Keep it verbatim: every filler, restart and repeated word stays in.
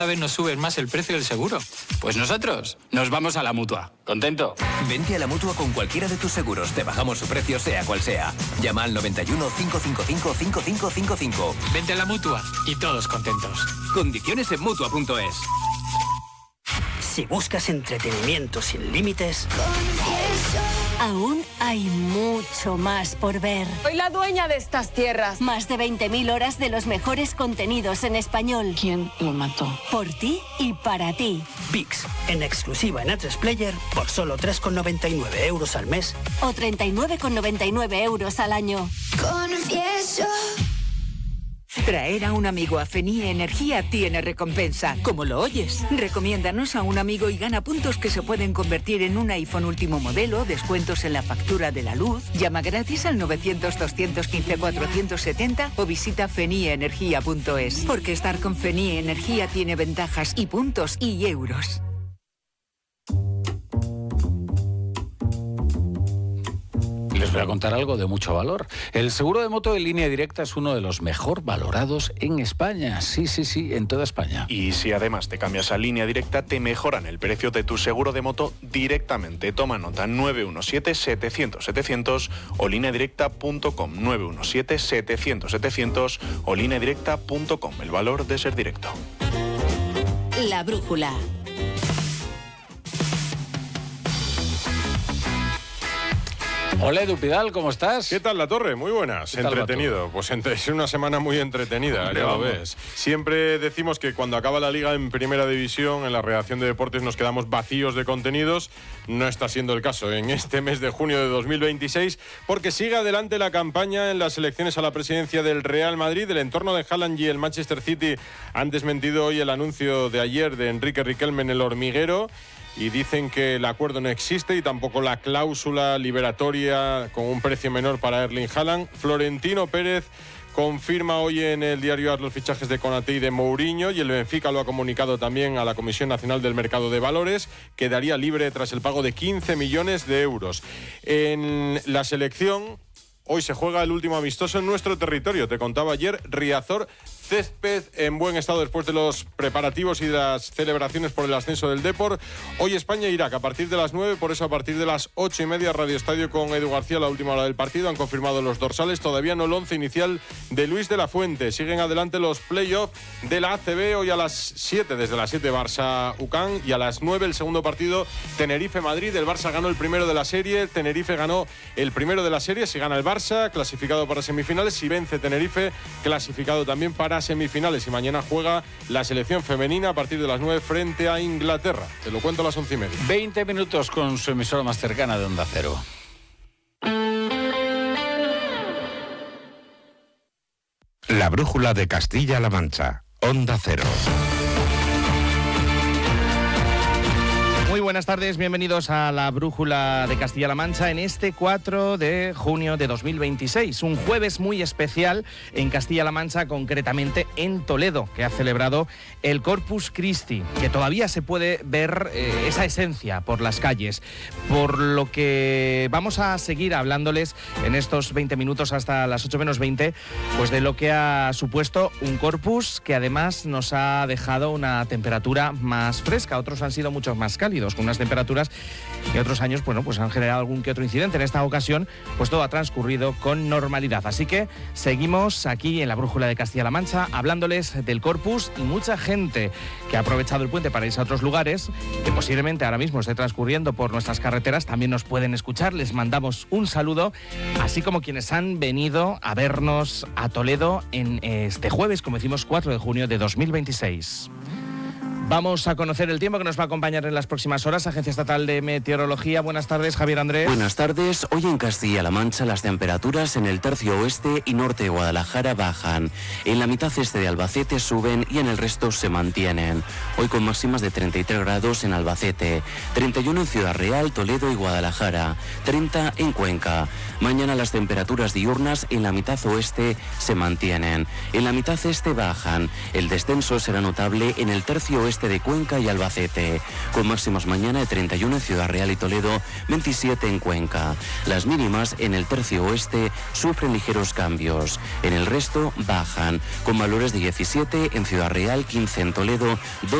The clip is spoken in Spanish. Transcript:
vez nos suben más el precio del seguro. Pues nosotros nos vamos a la Mutua. ¿Contento? Vente a la Mutua con cualquiera de tus seguros. Te bajamos su precio sea cual sea. Llama al noventa y uno, cinco cinco cinco, cinco cinco cinco cinco. Vente a la Mutua y todos contentos. Condiciones en Mutua punto es. Si buscas entretenimiento sin límites... Aún hay mucho más por ver. Soy la dueña de estas tierras. Más de veinte mil horas de los mejores contenidos en español. ¿Quién lo mató? Por ti y para ti. VIX, en exclusiva en A tres Player, por solo tres con noventa y nueve euros al mes. O treinta y nueve con noventa y nueve euros al año. Confieso. Traer a un amigo a Fenie Energía tiene recompensa. Como lo oyes, recomiéndanos a un amigo y gana puntos que se pueden convertir en un iPhone último modelo, descuentos en la factura de la luz. Llama gratis al novecientos, doscientos quince, cuatrocientos setenta o visita fenie energía punto es. Porque estar con Fenie Energía tiene ventajas y puntos y euros. Les voy a contar algo de mucho valor. El seguro de moto de Línea Directa es uno de los mejor valorados en España. Sí, sí, sí, en toda España. Y si además te cambias a Línea Directa, te mejoran el precio de tu seguro de moto directamente. Toma nota: nueve uno siete, setecientos, setecientos o línea directa punto com. nueve uno siete, setecientos, setecientos o línea directa punto com. El valor de ser directo. La brújula. Hola, Edu Pidal, ¿cómo estás? ¿Qué tal, La Torre? Muy buenas. Entretenido. Pues entre, es una semana muy entretenida, Hombre, ya lo vamos. ves. Siempre decimos que cuando acaba la Liga en Primera División, en la redacción de deportes nos quedamos vacíos de contenidos. No está siendo el caso en este mes de junio de dos mil veintiséis, porque sigue adelante la campaña en las elecciones a la presidencia del Real Madrid. El entorno de Haaland y el Manchester City han desmentido hoy el anuncio de ayer de Enrique Riquelme en El Hormiguero, y dicen que el acuerdo no existe y tampoco la cláusula liberatoria con un precio menor para Erling Haaland. Florentino Pérez confirma hoy en el diario AS los fichajes de Konaté y de Mourinho, y el Benfica lo ha comunicado también a la Comisión Nacional del Mercado de Valores. Quedaría libre tras el pago de quince millones de euros. En la selección, hoy se juega el último amistoso en nuestro territorio. Te contaba ayer, Riazor, césped en buen estado después de los preparativos y de las celebraciones por el ascenso del Depor. Hoy España-Irak a partir de las nueve, por eso a partir de las ocho y media Radio Estadio con Edu García, la última hora del partido. Han confirmado los dorsales, todavía no el once inicial de Luis de la Fuente. Siguen adelante los play-offs de la A C B, hoy a las siete, desde las siete Barça-U C A M, y a las nueve el segundo partido Tenerife-Madrid. El Barça ganó el primero de la serie, Tenerife ganó el primero de la serie. Si gana el Barça, clasificado para semifinales. Si vence Tenerife, clasificado también para semifinales. Y mañana juega la selección femenina a partir de las nueve frente a Inglaterra. Te lo cuento a las once y media. veinte minutos con su emisora más cercana de Onda Cero. La brújula de Castilla-La Mancha. Onda Cero. Muy buenas tardes, bienvenidos a la Brújula de Castilla-La Mancha en este cuatro de junio de dos mil veintiséis, un jueves muy especial en Castilla-La Mancha, concretamente en Toledo, que ha celebrado el Corpus Christi, que todavía se puede ver eh, esa esencia por las calles, por lo que vamos a seguir hablándoles en estos veinte minutos hasta las ocho menos veinte, pues de lo que ha supuesto un Corpus que además nos ha dejado una temperatura más fresca. Otros han sido mucho más cálidos, con unas temperaturas que otros años, bueno, pues han generado algún que otro incidente. En esta ocasión, pues todo ha transcurrido con normalidad. Así que seguimos aquí en la Brújula de Castilla-La Mancha hablándoles del Corpus, y mucha gente que ha aprovechado el puente para irse a otros lugares, que posiblemente ahora mismo esté transcurriendo por nuestras carreteras, también nos pueden escuchar. Les mandamos un saludo, así como quienes han venido a vernos a Toledo en este jueves, como decimos, cuatro de junio de dos mil veintiséis. Vamos a conocer el tiempo que nos va a acompañar en las próximas horas. Agencia Estatal de Meteorología. Buenas tardes, Javier Andrés. Buenas tardes. Hoy en Castilla-La Mancha las temperaturas en el tercio oeste y norte de Guadalajara bajan. En la mitad este de Albacete suben y en el resto se mantienen. Hoy con máximas de treinta y tres grados en Albacete, treinta y uno en Ciudad Real, Toledo y Guadalajara, treinta en Cuenca. Mañana las temperaturas diurnas en la mitad oeste se mantienen. En la mitad este bajan. El descenso será notable en el tercio oeste oeste de Cuenca y Albacete, con máximas mañana de treinta y uno en Ciudad Real y Toledo, veintisiete en Cuenca. Las mínimas en el tercio oeste sufren ligeros cambios. En el resto bajan, con valores de diecisiete en Ciudad Real, quince en Toledo,